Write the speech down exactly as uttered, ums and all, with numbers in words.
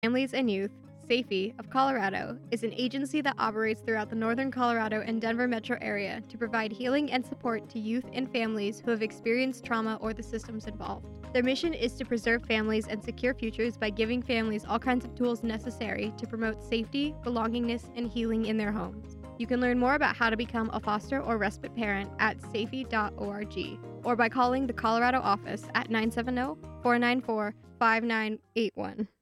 Families and Youth, SAFE of Colorado, is an agency that operates throughout the northern Colorado and Denver metro area to provide healing and support to youth and families who have experienced trauma or the systems involved. Their mission is to preserve families and secure futures by giving families all kinds of tools necessary to promote safety, belongingness, and healing in their homes. You can learn more about how to become a foster or respite parent at safe dot org or by calling the Colorado office at nine seven zero, four nine four, five nine eight one.